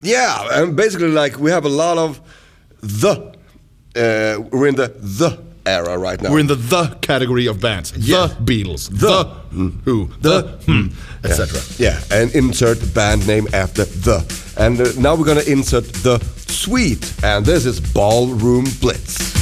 Yeah, and basically, like, we have a lot of we're in the era right now. We're in the category of bands. Yeah. The Beatles. The Who. Etc. Yeah, and insert band name after the. And now we're gonna insert the Sweet, and this is Ballroom Blitz.